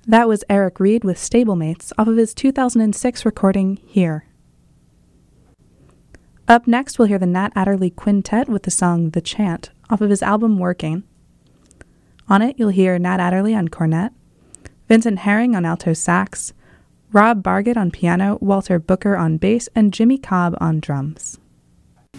That was Eric Reed with Stablemates off of his 2006 recording Here. Up next, we'll hear the Nat Adderley Quintet with the song The Chant off of his album Working. On it, you'll hear Nat Adderley on cornet, Vincent Herring on alto sax, Rob Bargett on piano, Walter Booker on bass, and Jimmy Cobb on drums.